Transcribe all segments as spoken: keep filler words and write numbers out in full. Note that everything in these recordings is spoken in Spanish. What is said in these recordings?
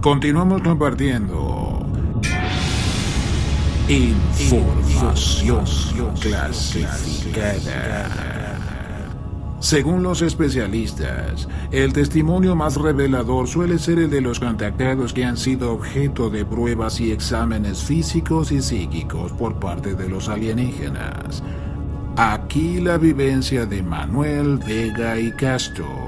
Continuamos compartiendo información clasificada. Según los especialistas, el testimonio más revelador suele ser el de los contactados que han sido objeto de pruebas y exámenes físicos y psíquicos por parte de los alienígenas. Aquí la vivencia de Manuel Vega y Castro.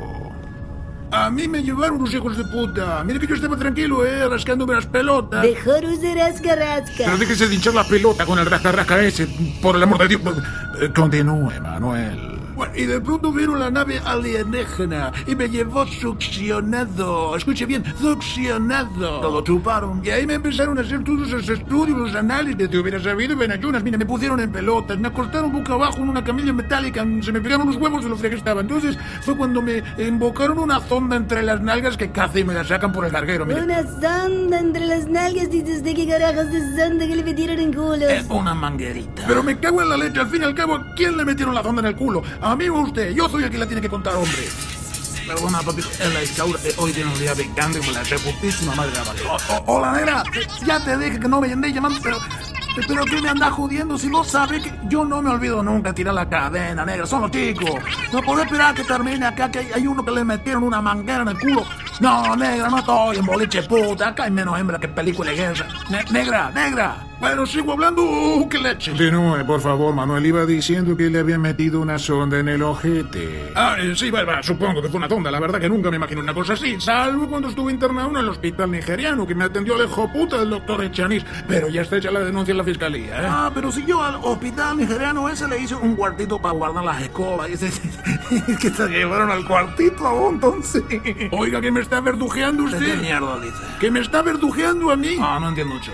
A mí me llevaron los hijos de puta. Mira que yo estaba tranquilo, eh, rascándome las pelotas. Mejor use rasca rasca. Pero déjese de hinchar la pelota con el rasca rasca ese, por el amor de Dios. Eh, Continúe, Manuel. Bueno, y de pronto vieron la nave alienígena y me llevó succionado. Escuche bien, succionado. Todo chuparon. Y ahí me empezaron a hacer todos esos estudios, los análisis. Te hubiera sabido, ven ayunas. Mira, me pusieron en pelotas, me acostaron boca abajo en una camilla metálica, se me pegaron los huevos de lo fría que estaba. Entonces fue cuando me invocaron una sonda entre las nalgas que casi me la sacan por el larguero. Mira. Una sonda entre las nalgas, dice usted, ¿qué carajos de sonda que le metieron en culo? Es una manguerita. Pero me cago en la leche, al fin y al cabo, ¿a quién le metieron la sonda en el culo? ¿A mí o a usted? Yo soy el que la tiene que contar, hombre. Perdona, papito, es la Isaura. Eh, hoy tiene un día picante como la reputísima madre de la madre. Oh, oh, hola, negra. Ya te dije que no me andé llamando, pero... Pero ¿qué me anda jodiendo? Si no sabe que yo no me olvido nunca tirar la cadena, negra. Son los chicos. No puedo esperar que termine acá, que hay, hay uno que le metieron una manguera en el culo. No, negra, no estoy en boliche puta. Acá hay menos hembra que película de guerra. Ne negra, negra. Bueno, sigo hablando. Uh, ¡Qué leche! Continúe, por favor, Manuel. Iba diciendo que le habían metido una sonda en el ojete. Ah, eh, sí, va, va, supongo que fue una sonda. La verdad que nunca me imaginé una cosa así. Salvo cuando estuve internado en el hospital nigeriano, que me atendió el hijo puta del doctor Echanis. Pero ya está hecha la denuncia en la fiscalía, ¿eh? Ah, pero si yo al hospital nigeriano ese le hice un cuartito para guardar las escobas. Ese, que se llevaron al cuartito aún, entonces. Oiga, que me está verdujeando usted. ¿Qué mierda dice? ¿Que me está verdujeando a mí? Ah, no entiendo un choto.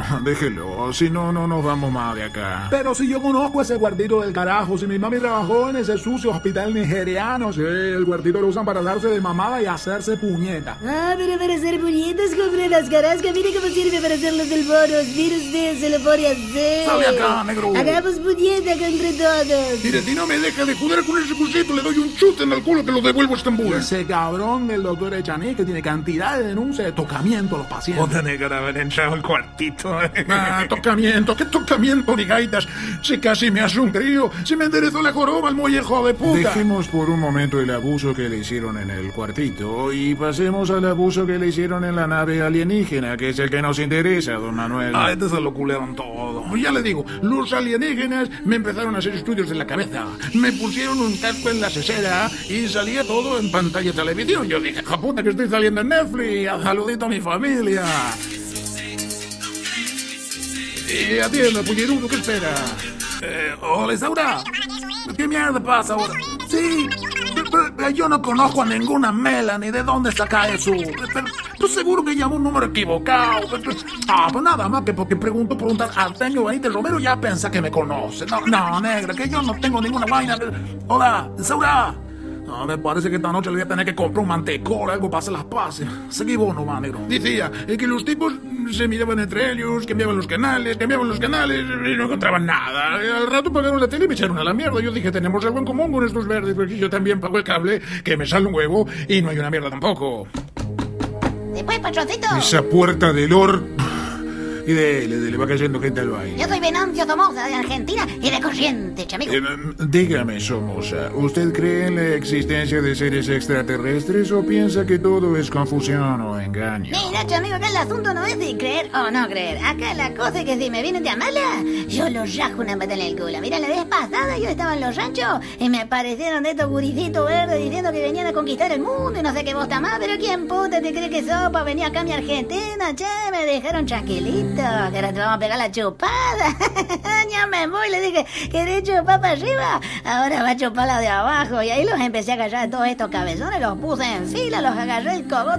Déjelo, si no, no nos vamos más de acá. Pero si yo conozco ese guardito del carajo, si mi mami trabajó en ese sucio hospital nigeriano, sí, el guardito lo usan para darse de mamada y hacerse puñeta. Ah, pero para hacer puñetas, compre las carascas. Mire cómo sirve para hacer los del bonos. Mire usted, se lo pone a hacer. Sale acá, negro. Hagamos puñeta contra todos. Mire, si no me deja de joder con ese cosito, le doy un chute en el culo que lo devuelvo a Estambul. Ese cabrón del doctor Echaní que tiene cantidad de denuncias de tocamiento a los pacientes. Otra negra haber entrado al cuartito. Ah, tocamiento, ¿qué tocamiento, ni gaitas? Si casi me hace un crío, si me enderezó la joroba el mollejo de puta. Dejemos por un momento el abuso que le hicieron en el cuartito y pasemos al abuso que le hicieron en la nave alienígena, que es el que nos interesa, don Manuel. Ah, este se lo culearon todo. Ya le digo, los alienígenas me empezaron a hacer estudios de la cabeza, me pusieron un casco en la cesera y salía todo en pantalla de televisión. Yo dije, ja puta, que estoy saliendo en Netflix, saludito a mi familia. Y atienda, puñerudo, ¿qué espera? Eh, hola, Isaura. ¿Qué mierda pasa ahora? Sí, pero, pero yo no conozco a ninguna mela, ni de dónde saca eso. Pero, pero seguro que llamó un número equivocado. Pero, ah, pues nada más que porque pregunto por un tal Artemio Benítez Romero ya piensa que me conoce. No, no, negra, que yo no tengo ninguna vaina. Hola, Isaura. No, me parece que esta noche le voy a tener que comprar un mantecol, algo para hacer las paces. Seguí vos nomás, negro. Decía eh, que los tipos se miraban entre ellos, cambiaban los canales, cambiaban los canales y no encontraban nada. Al rato pagaron la tele y me echaron a la mierda. Yo dije, tenemos algo en común con estos verdes, porque yo también pago el cable, que me sale un huevo y no hay una mierda tampoco. Después, patroncito. Esa puerta del or... Y dele, dele, va cayendo gente al baile. Yo soy Venancio Somoza, de Argentina y de Corrientes, amigo. Eh, dígame, Somoza, ¿usted cree en la existencia de seres extraterrestres o piensa que todo es confusión o engaño? Mira, amigo, acá el asunto no es de creer o no creer. Acá la cosa es que si me vienen de a mala, yo los rajo una pata en el culo. Mira, la vez pasada yo estaba en los ranchos y me aparecieron de estos guricitos verdes diciendo que venían a conquistar el mundo y no sé qué bosta más. Pero ¿quién puta te cree que soy para venir acá a mi Argentina? Che, me dejaron tranquilito. Que ahora te vamos a pegar la chupada. Ya me voy, le dije, ¿querés chupar para arriba? Ahora va a chupar la de abajo. Y ahí los empecé a agarrar a todos estos cabezones, los puse en fila, los agarré el cogote